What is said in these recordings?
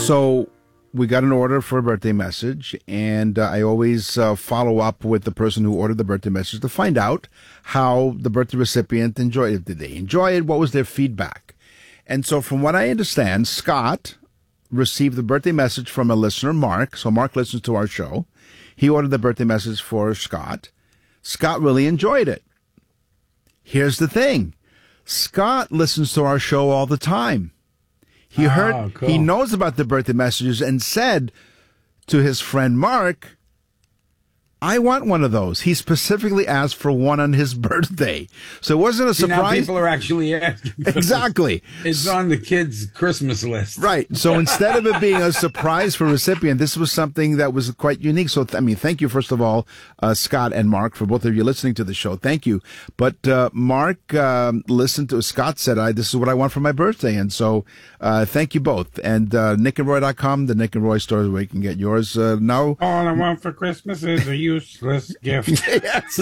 So we got an order for a birthday message, and I always follow up with the person who ordered the birthday message to find out how the birthday recipient enjoyed it. Did they enjoy it? What was their feedback? And so from what I understand, Scott received the birthday message from a listener, Mark. So Mark listens to our show. He ordered the birthday message for Scott. Scott really enjoyed it. Here's the thing. Scott listens to our show all the time. He Cool. He knows about the birthday messages and said to his friend Mark, I want one of those. He specifically asked for one on his birthday. So it wasn't a surprise. Now people are actually asking. Exactly. It's on the kids' Christmas list. Right. So instead of it being a surprise for recipient, this was something that was quite unique. So, thank you, first of all, Scott and Mark, for both of you listening to the show. Thank you. But Mark listened to Scott said, this is what I want for my birthday. And so thank you both. And nickandroy.com, the Nick and Roy store, where you can get yours now. All I want for Christmas is a useless gift. Yes.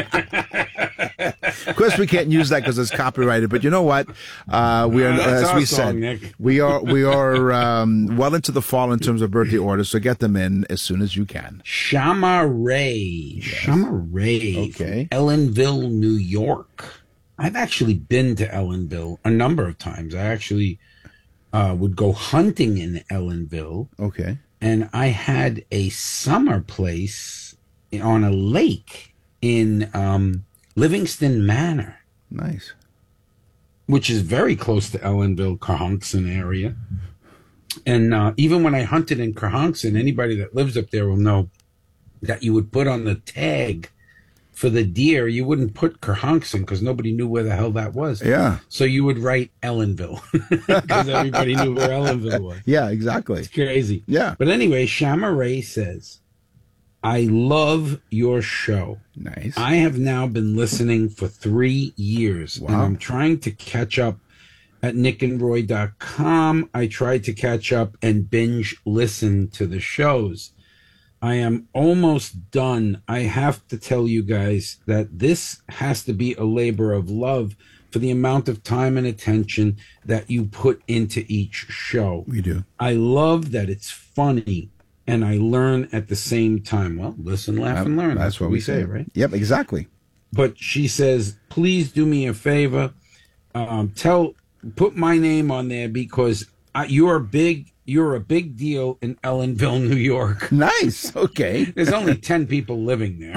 Of course, we can't use that because it's copyrighted. But you know what? We are, as we said, Nick. we are well into the fall in terms of birthday orders. So get them in as soon as you can. Shama Ray. Yes. Shama Ray. Okay. From Ellenville, New York. I've actually been to Ellenville a number of times. I actually would go hunting in Ellenville. Okay. And I had a summer place on a lake in Livingston Manor. Nice. Which is very close to Ellenville, Cahonkson area. And even when I hunted in Cahonkson, anybody that lives up there will know that you would put on the tag for the deer, you wouldn't put Cahonkson because nobody knew where the hell that was. Yeah. So you would write Ellenville because everybody knew where Ellenville was. Yeah, exactly. It's crazy. Yeah. But anyway, Shama Ray says, I love your show. Nice. I have now been listening for 3 years. Wow. And I'm trying to catch up at nickandroy.com. I tried to catch up and binge listen to the shows. I am almost done. I have to tell you guys that this has to be a labor of love for the amount of time and attention that you put into each show. We do. I love that it's funny and I learn at the same time. Well, listen, laugh, and learn. That's what we say, right? Yep, exactly. But she says, please do me a favor. Put my name on there because you're a big deal in Ellenville, New York. Nice. Okay. There's only 10 people living there.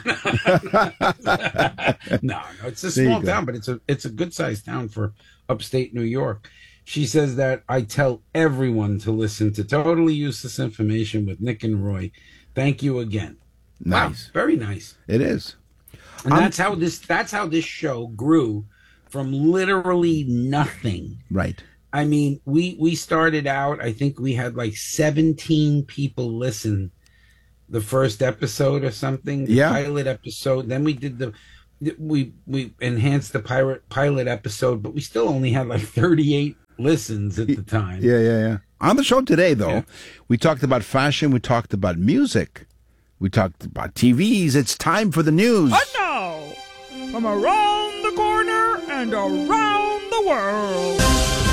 No, it's a small town, but it's a good sized town for upstate New York. She says that I tell everyone to listen to Totally Useless Information with Nick and Roy. Thank you again. Nice. Wow, very nice. It is. And that's how this show grew from literally nothing. Right. I mean, we started out, I think we had like 17 people listen the first episode or something, the pilot episode. Then we did we enhanced the pilot episode, but we still only had like 38 listens at the time. Yeah. On the show today, though, we talked about fashion, we talked about music, we talked about TVs. It's time for the news. And now, from around the corner and around the world,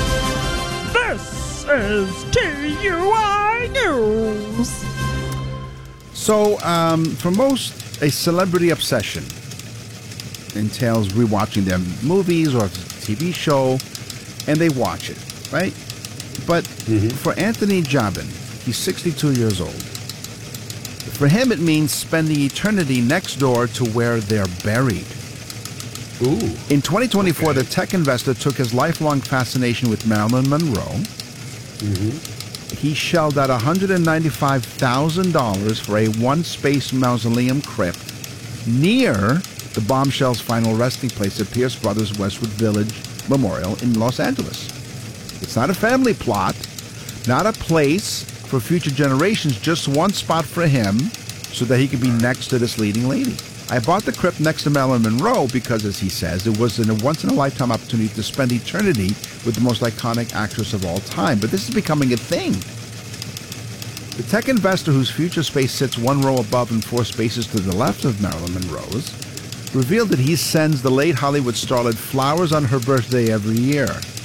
this is TUI News. So, for most, a celebrity obsession entails rewatching their movies or TV show, and they watch it, right? But for Anthony Jobin, he's 62 years old. For him, it means spending eternity next door to where they're buried. Ooh. In 2024, the tech investor took his lifelong fascination with Marilyn Monroe. He shelled out $195,000 for a one-space mausoleum crypt near the bombshell's final resting place at Pierce Brothers Westwood Village Memorial in Los Angeles. It's not a family plot, not a place for future generations, just one spot for him so that he could be next to this leading lady. I bought the crypt next to Marilyn Monroe because, as he says, it was a once-in-a-lifetime opportunity to spend eternity with the most iconic actress of all time. But this is becoming a thing. The tech investor, whose future space sits one row above and four spaces to the left of Marilyn Monroe's, revealed that he sends the late Hollywood starlet flowers on her birthday every year.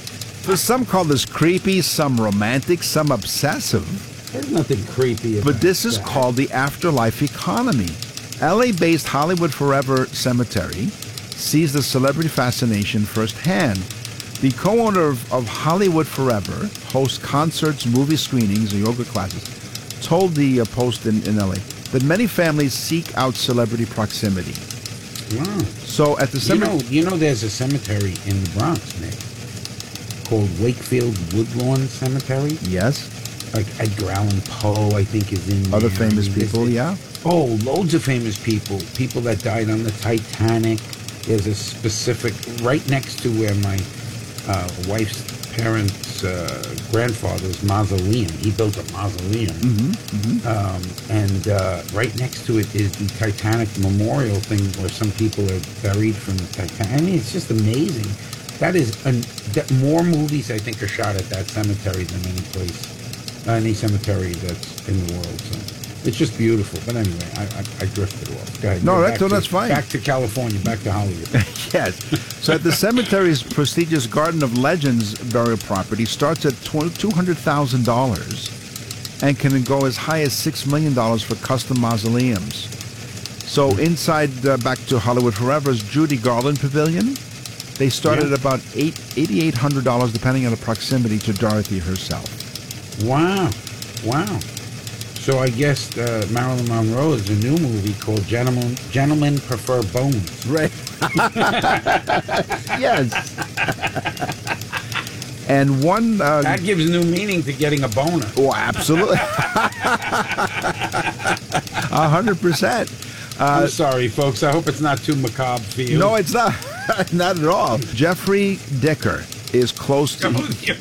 Some call this creepy, some romantic, some obsessive. There's nothing creepy about But this is that. called the afterlife economy. LA-based Hollywood Forever Cemetery sees the celebrity fascination firsthand. The co-owner of Hollywood Forever hosts concerts, movie screenings, and yoga classes, told the Post in LA that many families seek out celebrity proximity. Wow. So at the cemetery... You know there's a cemetery in the Bronx, Nick, called Wakefield Woodlawn Cemetery. Yes. Like Edgar Allan Poe, I think, is in Other there. famous people, yeah. Oh, loads of famous people. People that died on the Titanic. There's a specific, right next to where my wife's parents' grandfather's mausoleum. He built a mausoleum. And right next to it is the Titanic memorial thing where some people are buried from the Titanic. I mean, it's just amazing. That is, more movies, I think, are shot at that cemetery than any cemetery that's in the world. So it's just beautiful. But anyway, I drifted off. Go ahead. No, that's fine. Back to California, back to Hollywood. Yes. So at the cemetery's prestigious Garden of Legends burial property starts at $200,000 and can go as high as $6 million for custom mausoleums. So inside, back to Hollywood Forever's Judy Garland Pavilion, they started at about $8,800, depending on the proximity to Dorothy herself. Wow. So I guess Marilyn Monroe is a new movie called Gentlemen Prefer Bones. Right. Yes. And one... that gives new meaning to getting a boner. Oh, absolutely. 100%. I'm sorry, folks. I hope it's not too macabre for you. No, it's not. Not at all. Jeffrey Dicker is close to...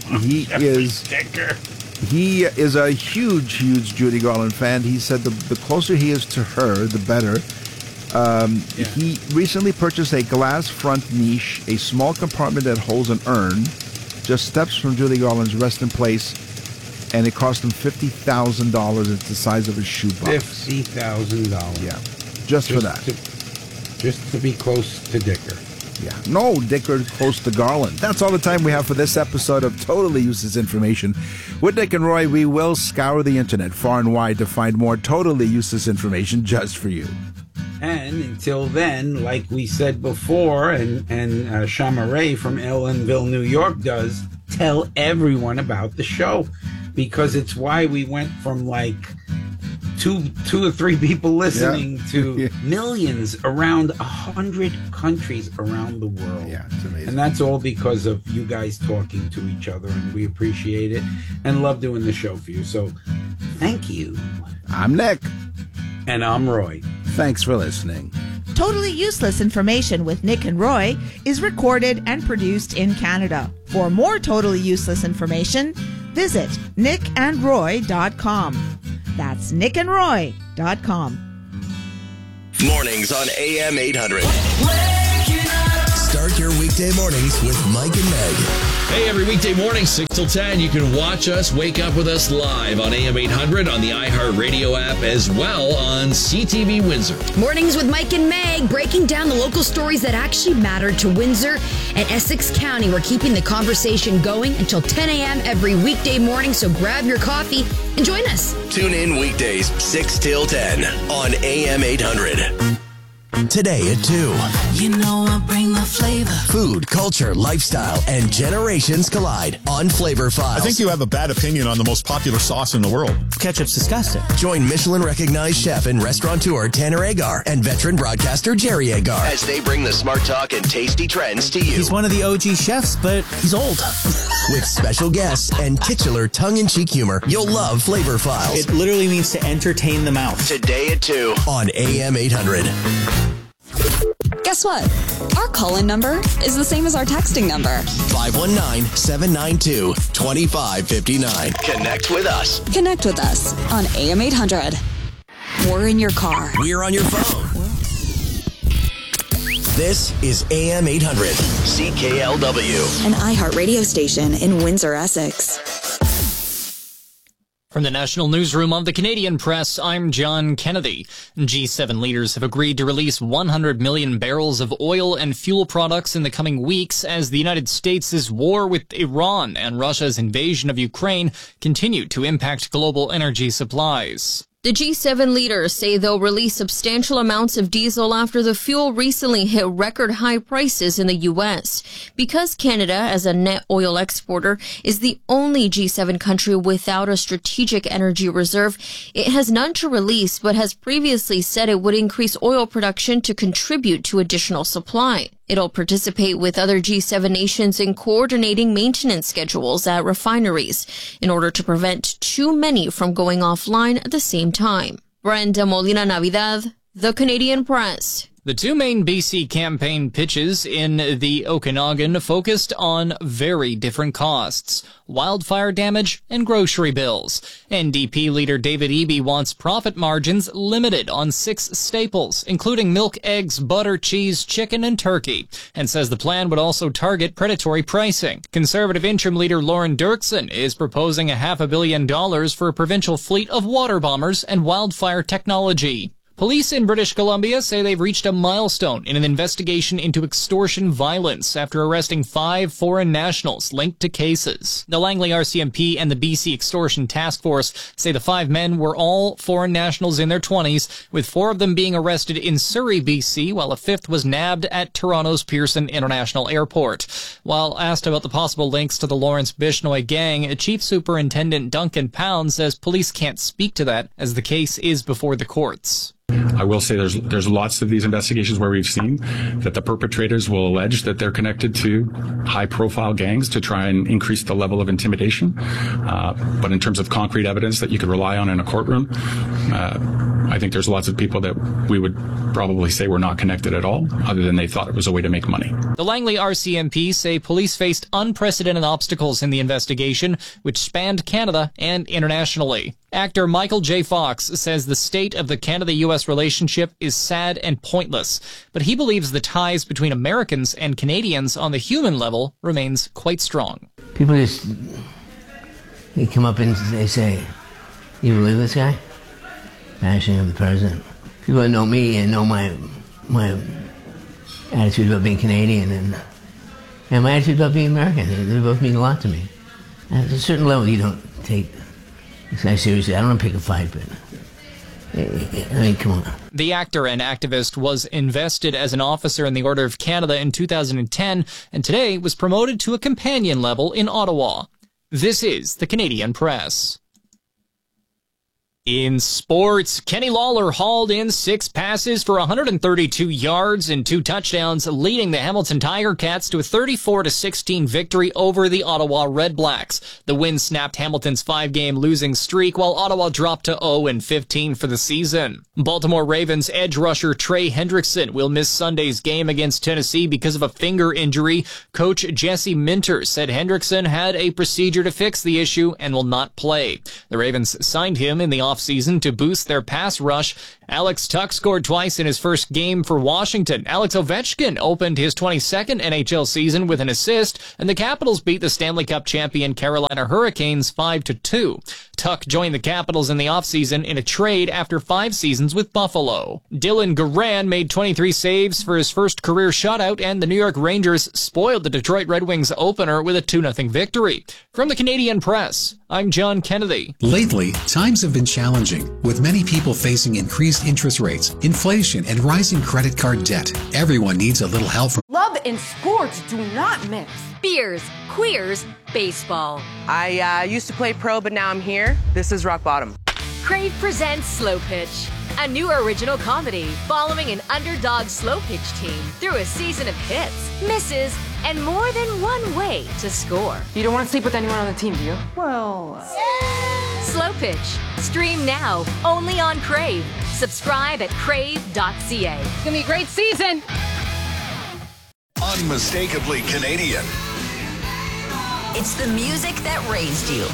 He is a huge Judy Garland fan. He said the closer he is to her, the better. He recently purchased a glass front niche, a small compartment that holds an urn, just steps from Judy Garland's resting place, and it cost him $50,000. It's the size of a shoebox. $50,000. Yeah, just for that. Just to be close to Dicker. Yeah. No, Dicker close to Garland. That's all the time we have for this episode of Totally Useless Information. With Nick and Roy, we will scour the internet far and wide to find more totally useless information just for you. And until then, like we said before, and Shamaray from Ellenville, New York does, tell everyone about the show. Because it's why we went from like two or three people listening to millions around 100 countries around the world. Yeah, it's amazing. And that's all because of you guys talking to each other, and we appreciate it and love doing the show for you. So thank you. I'm Nick. And I'm Roy. Thanks for listening. Totally Useless Information with Nick and Roy is recorded and produced in Canada. For more totally useless information, visit nickandroy.com. That's nickandroy.com. Mornings on AM 800. Start your weekday mornings with Mike and Meg. Hey, every weekday morning, 6 till 10, you can watch us, wake up with us live on AM 800 on the iHeartRadio app, as well on CTV Windsor. Mornings with Mike and Meg, breaking down the local stories that actually matter to Windsor and Essex County. We're keeping the conversation going until 10 a.m. every weekday morning, so grab your coffee and join us. Tune in weekdays 6 till 10 on AM 800. Today at 2. You know I bring the flavor. Food, culture, lifestyle, and generations collide on Flavor Files. I think you have a bad opinion on the most popular sauce in the world. Ketchup's disgusting. Join Michelin-recognized chef and restaurateur Tanner Agar and veteran broadcaster Jerry Agar as they bring the smart talk and tasty trends to you. He's one of the OG chefs, but he's old. With special guests and titular tongue-in-cheek humor, you'll love Flavor Files. It literally means to entertain the mouth. Today at 2 on AM 800. Guess what? Our call-in number is the same as our texting number. 519-792-2559. Connect with us. Connect with us on AM 800. We're in your car. We're on your phone. This is AM 800, CKLW. An iHeart radio station in Windsor, Essex. From the National Newsroom of the Canadian Press, I'm John Kennedy. G7 leaders have agreed to release 100 million barrels of oil and fuel products in the coming weeks as the United States' war with Iran and Russia's invasion of Ukraine continue to impact global energy supplies. The G7 leaders say they'll release substantial amounts of diesel after the fuel recently hit record high prices in the U.S. Because Canada, as a net oil exporter, is the only G7 country without a strategic energy reserve, it has none to release, but has previously said it would increase oil production to contribute to additional supply. It'll participate with other G7 nations in coordinating maintenance schedules at refineries in order to prevent too many from going offline at the same time. Brenda Molina Navidad, The Canadian Press. The two main BC campaign pitches in the Okanagan focused on very different costs: wildfire damage and grocery bills. NDP leader David Eby wants profit margins limited on 6 staples, including milk, eggs, butter, cheese, chicken, and turkey, and says the plan would also target predatory pricing. Conservative interim leader Lauren Dirksen is proposing $500 million for a provincial fleet of water bombers and wildfire technology. Police in British Columbia say they've reached a milestone in an investigation into extortion violence after arresting 5 foreign nationals linked to cases. The Langley RCMP and the BC Extortion Task Force say the 5 men were all foreign nationals in their 20s, with 4 of them being arrested in Surrey, BC, while a 5th was nabbed at Toronto's Pearson International Airport. While asked about the possible links to the Lawrence Bishnoi gang, Chief Superintendent Duncan Pound says police can't speak to that as the case is before the courts. I will say there's lots of these investigations where we've seen that the perpetrators will allege that they're connected to high-profile gangs to try and increase the level of intimidation. But in terms of concrete evidence that you could rely on in a courtroom, I think there's lots of people that we would probably say were not connected at all, other than they thought it was a way to make money. The Langley RCMP say police faced unprecedented obstacles in the investigation, which spanned Canada and internationally. Actor Michael J. Fox says the state of the Canada-U.S. relationship is sad and pointless, but he believes the ties between Americans and Canadians on the human level remains quite strong. People just, they come up and they say, "You believe this guy?" Bashing of the president. People that know me and know my attitude about being Canadian and my attitude about being American, they both mean a lot to me. At a certain level, you don't take this guy seriously. I don't want to pick a fight, but I mean, come on. The actor and activist was invested as an officer in the Order of Canada in 2010, and today was promoted to a companion level in Ottawa. This is the Canadian Press. In sports, Kenny Lawler hauled in 6 passes for 132 yards and 2 touchdowns, leading the Hamilton Tiger Cats to a 34-16 victory over the Ottawa Red Blacks. The win snapped Hamilton's 5-game losing streak, while Ottawa dropped to 0-15 for the season. Baltimore Ravens edge rusher Trey Hendrickson will miss Sunday's game against Tennessee because of a finger injury. Coach Jesse Minter said Hendrickson had a procedure to fix the issue and will not play. The Ravens signed him in the offseason to boost their pass rush. Alex Tuck scored twice in his first game for Washington. Alex Ovechkin opened his 22nd NHL season with an assist, and the Capitals beat the Stanley Cup champion Carolina Hurricanes 5-2. Tuck joined the Capitals in the offseason in a trade after 5 seasons with Buffalo. Dylan Garand made 23 saves for his first career shutout, and the New York Rangers spoiled the Detroit Red Wings opener with a 2-0 victory. From the Canadian Press, I'm John Kennedy. Lately, times have been challenging, with many people facing increased interest rates, inflation, and rising credit card debt. Everyone needs a little help from Love and sports do not mix. Beers, queers, baseball. I used to play pro, but now I'm here. This is rock bottom. Crave presents Slow Pitch, a new original comedy following an underdog slow pitch team through a season of hits, misses, and more than one way to score. You don't want to sleep with anyone on the team, do you? Well... Slow Pitch. Stream now, only on Crave. Subscribe at crave.ca. It's going to be a great season. Unmistakably Canadian. It's the music that raised you.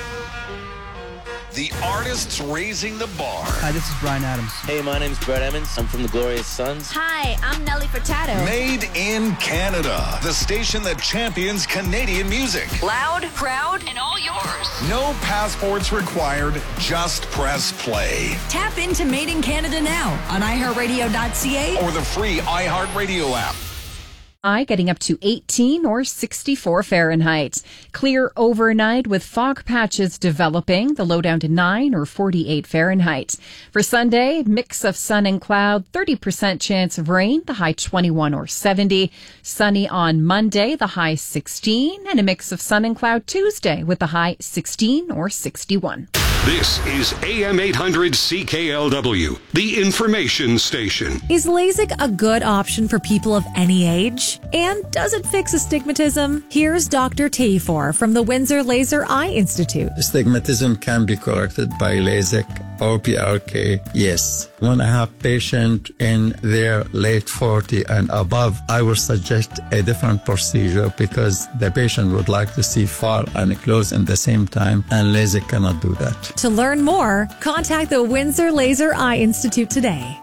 The artists raising the bar. Hi, this is Bryan Adams. Hey, my name's Brett Emmons. I'm from the Glorious Sons. Hi, I'm Nelly Furtado. Made in Canada. The station that champions Canadian music. Loud, proud, and all yours. No passports required. Just press play. Tap into Made in Canada now on iHeartRadio.ca or the free iHeartRadio app. Getting up to 18 or 64 Fahrenheit. Clear overnight with fog patches developing. The low down to 9 or 48 Fahrenheit. For Sunday, mix of sun and cloud, 30% chance of rain, the high 21 or 70. Sunny on Monday, the high 16. And a mix of sun and cloud Tuesday with the high 16 or 61. This is AM 800 CKLW, the information station. Is LASIK a good option for people of any age? And does it fix astigmatism? Here's Dr. Tayfor from the Windsor Laser Eye Institute. Astigmatism can be corrected by LASIK or PRK, yes. When I have patient in their late 40 and above, I will suggest a different procedure because the patient would like to see far and close in the same time, and LASIK cannot do that. To learn more, contact the Windsor Laser Eye Institute today.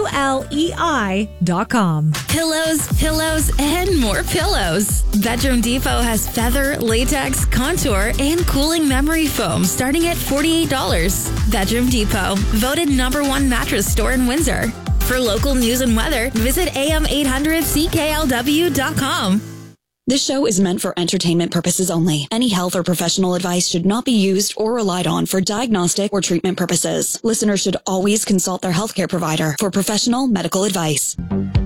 WLEI.com. Pillows, and more pillows. Bedroom Depot has feather, latex, contour, and cooling memory foam starting at $48. Bedroom Depot, voted #1 mattress store in Windsor. For local news and weather, visit am800CKLW.com. This show is meant for entertainment purposes only. Any health or professional advice should not be used or relied on for diagnostic or treatment purposes. Listeners should always consult their healthcare provider for professional medical advice.